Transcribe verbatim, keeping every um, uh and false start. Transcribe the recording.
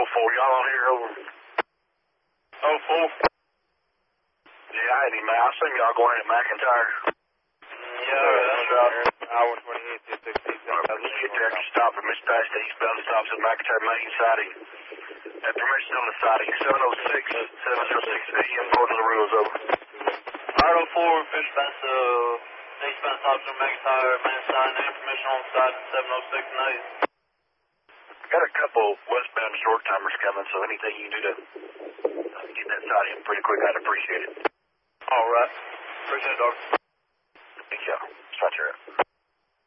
oh four, y'all on here, over. oh four? Yeah, I ain't even, I seen y'all going at McIntyre. Yeah, that's right. Hour twenty-eight, two sixteen. Alright, let's get there after stopping. Miss past the eastbound stops at McIntyre main siding. At permission on the siding, seven oh six, seven oh six A M, Port of the Rules, over. Alright, oh four, finish past the uh, eastbound stops at McIntyre main siding, and permission on the siding, seven oh six and eight. Got a couple westbound short timers coming, so anything you can do to uh, get that side in pretty quick, I'd appreciate it. Alright. Appreciate it, Doctor. Thank y'all. Start your up.